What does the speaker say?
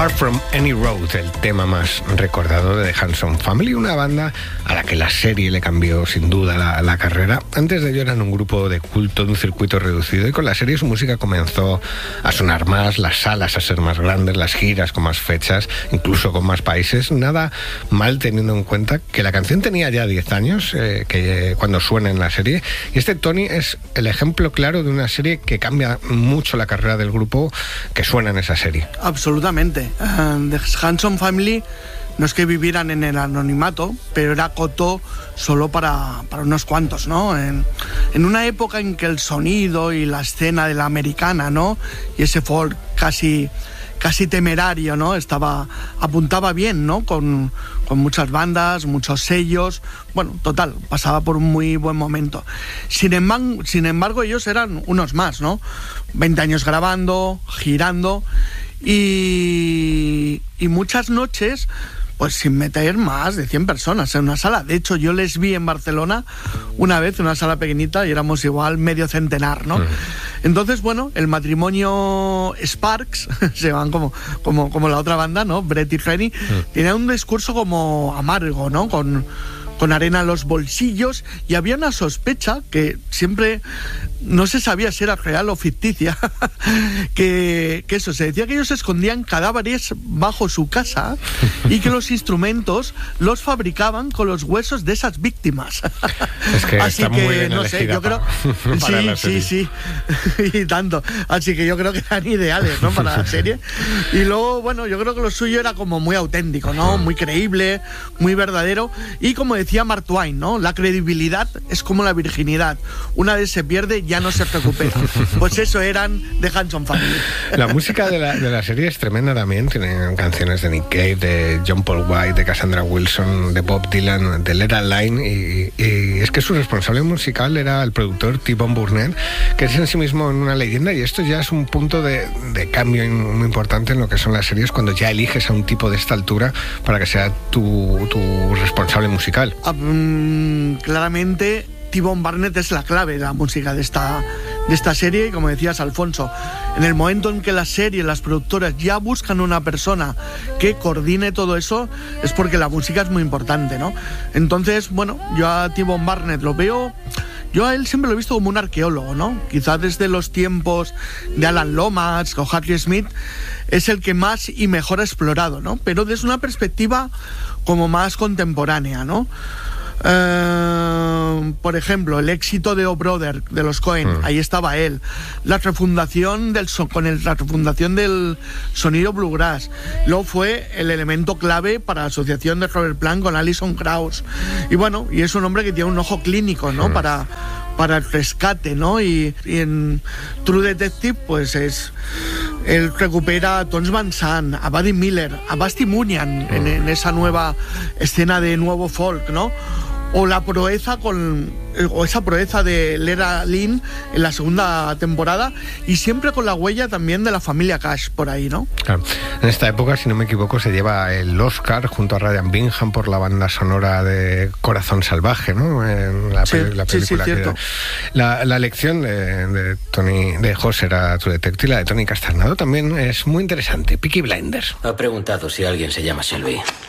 Far From Any Road, el tema más recordado de The Hanson Family, una banda a la que la serie le cambió sin duda la carrera. Antes de ello eran un grupo de culto de un circuito reducido y con la serie su música comenzó a sonar más, las salas a ser más grandes, las giras con más fechas, incluso con más países. Nada mal teniendo en cuenta que la canción tenía ya 10 años cuando suena en la serie, y este Tony es el ejemplo claro de una serie que cambia mucho la carrera del grupo que suena en esa serie. Absolutamente. The Hanson Family no es que vivieran en el anonimato, pero era coto solo para unos cuantos, ¿no? En una época en que el sonido y la escena de la americana, ¿no? Y ese folk casi temerario, ¿no? Apuntaba bien, ¿no? Con muchas bandas, muchos sellos. Bueno, total, pasaba por un muy buen momento. Sin embargo, ellos eran unos más, ¿no? 20 años grabando, girando y muchas noches, pues sin meter más de 100 personas en una sala. De hecho, yo les vi en Barcelona una vez, en una sala pequeñita, y éramos igual medio centenar, ¿no? Entonces, bueno, el matrimonio Sparks, se van como la otra banda, ¿no? Brett y Rennie, tenía un discurso como amargo, ¿no? Con arena en los bolsillos, y había una sospecha que siempre no se sabía si era real o ficticia, que eso, se decía que ellos escondían cadáveres bajo su casa y que los instrumentos los fabricaban con los huesos de esas víctimas. Es que así está que, muy bien no sé, yo creo... Sí, y tanto. Así que yo creo que eran ideales, ¿no? Para la serie. Y luego, bueno, yo creo que lo suyo era como muy auténtico, ¿no? Muy creíble, muy verdadero, y como decía Mark Twain, ¿no? La credibilidad es como la virginidad. Una vez se pierde, ya no se recupera. Pues eso eran The Hanson Family. La música de la serie es tremenda también. Tienen canciones de Nick Cave, de John Paul White, de Cassandra Wilson, de Bob Dylan, de Led Zeppelin, y es que su responsable musical era el productor T-Bone Burnett, que es en sí mismo una leyenda, y esto ya es un punto de cambio muy importante en lo que son las series, cuando ya eliges a un tipo de esta altura para que sea tu responsable musical. Claramente T-Bone Burnett es la clave de la música de esta serie, y como decías, Alfonso, en el momento en que la serie, las productoras ya buscan una persona que coordine todo eso, es porque la música es muy importante, ¿no? Entonces, bueno, yo a T-Bone Burnett lo veo... Yo a él siempre lo he visto como un arqueólogo, ¿no? Quizás desde los tiempos de Alan Lomax o Harry Smith es el que más y mejor ha explorado, ¿no? Pero desde una perspectiva como más contemporánea, ¿no? Por ejemplo, el éxito de O Brother de los Cohen, ahí estaba él. La refundación del sonido bluegrass. Luego fue el elemento clave para la asociación de Robert Plant con Alison Krauss. Y bueno, y es un hombre que tiene un ojo clínico, ¿no? Para el rescate, ¿no? Y en True Detective, pues él recupera a Tons Van Sant, a Buddy Miller, a Basti Munian en esa nueva escena de nuevo folk, ¿no? O esa proeza de Lera Lynn en la segunda temporada, y siempre con la huella también de la familia Cash por ahí, ¿no? Claro. En esta época, si no me equivoco, se lleva el Oscar junto a Ryan Bingham por la banda sonora de Corazón Salvaje, ¿no? En la película. Sí, cierto. La elección de José era True Detective, la de Tony Casternado también es muy interesante. Peaky Blinders. Ha preguntado si alguien se llama Shelby.